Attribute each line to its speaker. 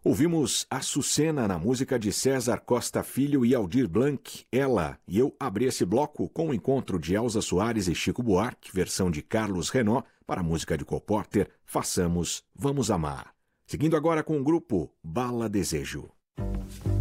Speaker 1: Ouvimos Açucena na música de César Costa Filho e Aldir Blanc, Ela, e eu abri esse bloco com o encontro de Elza Soares e Chico Buarque, versão de Carlos Renaud, para a música de Cole Porter, Façamos, Vamos Amar. Seguindo agora com o grupo Bala Desejo.